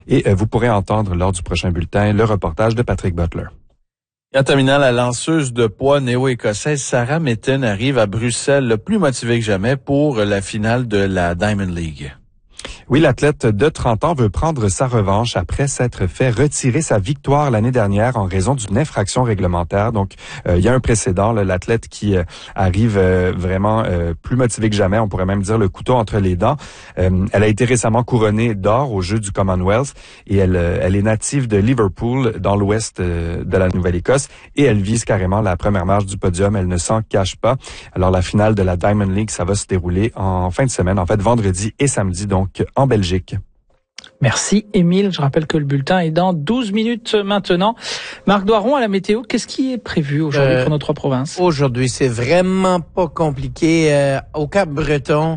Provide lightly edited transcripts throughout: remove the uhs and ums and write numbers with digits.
Et vous pourrez entendre lors du prochain bulletin le reportage de Patrick Butler. Et en terminant, la lanceuse de poids néo-écossaise Sarah Mitten arrive à Bruxelles plus motivée que jamais pour la finale de la Diamond League. Oui, l'athlète de 30 ans veut prendre sa revanche après s'être fait retirer sa victoire l'année dernière en raison d'une infraction réglementaire. Donc, il y a un précédent, là, l'athlète qui arrive vraiment plus motivé que jamais, on pourrait même dire le couteau entre les dents. Elle a été récemment couronnée d'or aux Jeux du Commonwealth et elle est native de Liverpool, dans l'ouest de la Nouvelle-Écosse, et elle vise carrément la première marche du podium. Elle ne s'en cache pas. Alors, la finale de la Diamond League, ça va se dérouler en fin de semaine, en fait vendredi et samedi, donc en Belgique. Merci Émile. Je rappelle que le bulletin est dans 12 minutes maintenant. Marc Doiron, à la météo, qu'est-ce qui est prévu aujourd'hui pour nos trois provinces? Aujourd'hui, c'est vraiment pas compliqué. Au Cap-Breton,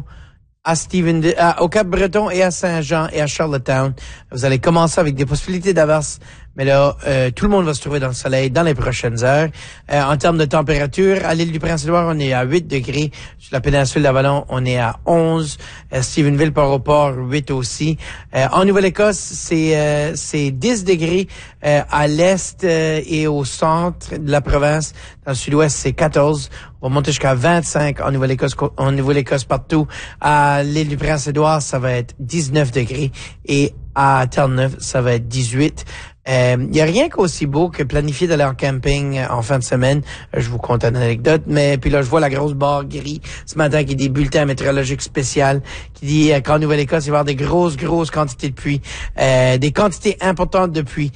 au Cap-Breton et à Saint-Jean et à Charlottetown, vous allez commencer avec des possibilités d'averses. Mais là, tout le monde va se trouver dans le soleil dans les prochaines heures. En termes de température, à l'île du Prince-Édouard, on est à 8 degrés. Sur la péninsule d'Avalon, on est à 11. Stephenville, Port-au-Port, 8 aussi. En Nouvelle-Écosse, c'est 10 degrés à l'est et au centre de la province. Dans le sud-ouest, c'est 14. On va monter jusqu'à 25 en Nouvelle-Écosse partout. À l'île du Prince-Édouard, ça va être 19 degrés. Et à Terre-Neuve, ça va être 18. Il y a rien qu'aussi beau que planifier d'aller en camping en fin de semaine. Je vous conte une anecdote, mais puis là, je vois la grosse barre gris ce matin qui dit bulletin météorologique spécial, qui dit qu'en Nouvelle-Écosse, il va y avoir des grosses quantités de pluie, des quantités importantes de pluie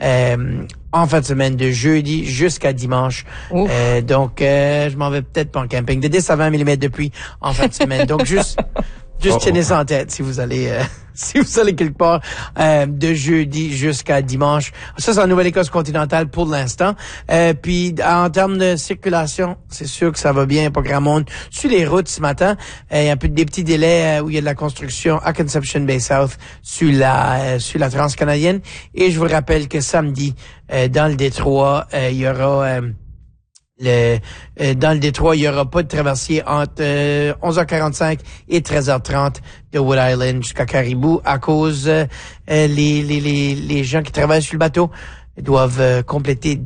en fin de semaine, de jeudi jusqu'à dimanche. Donc, je m'en vais peut-être pas en camping. De 10 à 20 mm de pluie en fin de semaine. Donc, juste tenez ça en tête si vous allez quelque part de jeudi jusqu'à dimanche. Ça, c'est en Nouvelle-Écosse continentale pour l'instant. Puis en termes de circulation, c'est sûr que ça va bien, pas grand monde sur les routes ce matin. Il y a des petits délais où il y a de la construction à Conception Bay South sur la transcanadienne. Et je vous rappelle que samedi, dans le Détroit, il y aura dans le Détroit, il y aura pas de traversier entre 11h45 et 13h30 de Wood Island jusqu'à Caribou à cause les gens qui travaillent sur le bateau doivent compléter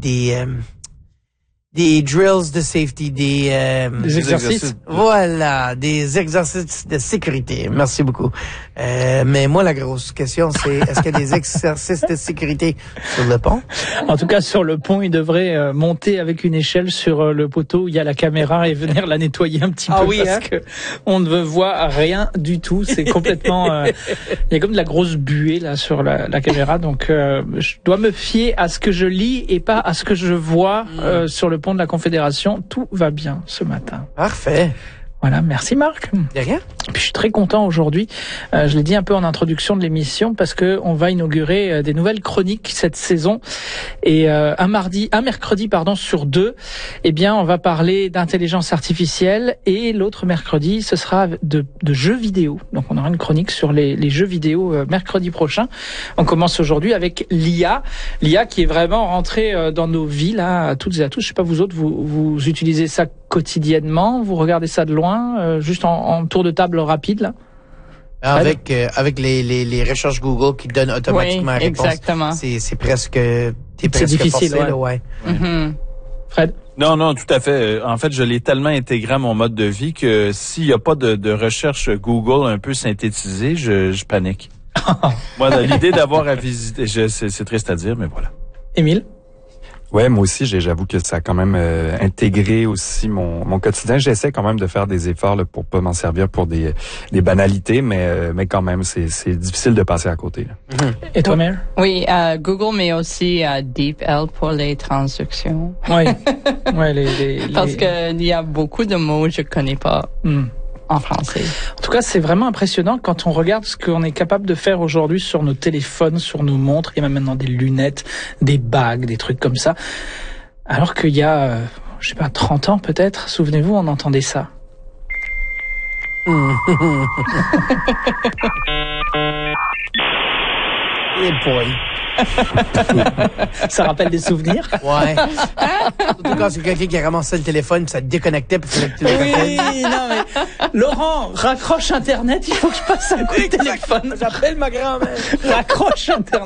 des drills de safety, des exercices. Voilà, des exercices de sécurité. Merci beaucoup. Mais moi, la grosse question, c'est est-ce qu'il y a des exercices de sécurité sur le pont? En tout cas, sur le pont, il devrait monter avec une échelle sur le poteau où il y a la caméra et venir la nettoyer un petit peu parce que on ne voit rien du tout. C'est complètement... il y a comme de la grosse buée là sur la caméra. Donc, je dois me fier à ce que je lis et pas à ce que je vois sur le pont de la Confédération. Tout va bien ce matin. Parfait. Voilà, merci Marc. De rien. Puis je suis très content aujourd'hui. Je l'ai dit un peu en introduction de l'émission parce que on va inaugurer des nouvelles chroniques cette saison. Et un mercredi sur deux, eh bien, on va parler d'intelligence artificielle et l'autre mercredi, ce sera de jeux vidéo. Donc, on aura une chronique sur les jeux vidéo mercredi prochain. On commence aujourd'hui avec l'IA qui est vraiment rentrée dans nos vies là, à toutes et à tous. Je sais pas vous autres, vous utilisez ça quotidiennement, vous regardez ça de loin, juste en tour de table rapide là. Avec les recherches Google qui donnent automatiquement la réponse. Exactement. C'est presque difficile, forcé, là, ouais. Mm-hmm. Fred? Non, tout à fait. En fait, je l'ai tellement intégré à mon mode de vie que s'il n'y a pas de recherche Google un peu synthétisée, je panique. Moi, l'idée d'avoir à visiter, c'est triste à dire, mais voilà. Émile? Ouais, moi aussi, j'avoue que ça a quand même intégré aussi mon quotidien. J'essaie quand même de faire des efforts là, pour pas m'en servir pour des banalités, mais quand même, c'est difficile de passer à côté. Là. Mm-hmm. Et toi, Mère? Oui, Google, mais aussi DeepL pour les traductions. Oui. Parce que il y a beaucoup de mots que je connais pas. En français. En tout cas, c'est vraiment impressionnant quand on regarde ce qu'on est capable de faire aujourd'hui sur nos téléphones, sur nos montres. Il y a même maintenant des lunettes, des bagues, des trucs comme ça. Alors qu'il y a, 30 ans peut-être, souvenez-vous, on entendait ça. Et boy. Ça rappelle des souvenirs? Ouais. Surtout quand c'est quelqu'un qui ramassait le téléphone puis ça te déconnectait puis tu Oui, non mais Laurent, raccroche Internet, il faut que je passe un coup de téléphone. J'appelle ma grand-mère. Raccroche Internet.